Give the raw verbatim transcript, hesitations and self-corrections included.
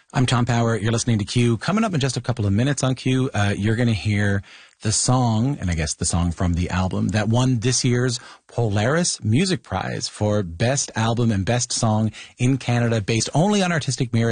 I'm Tom Power. You're listening to Q. Coming up in just a couple of minutes on Q, uh, you're going to hear the song, and I guess the song from the album, that won this year's Polaris Music Prize for Best Album and Best Song in Canada, based only on artistic merit.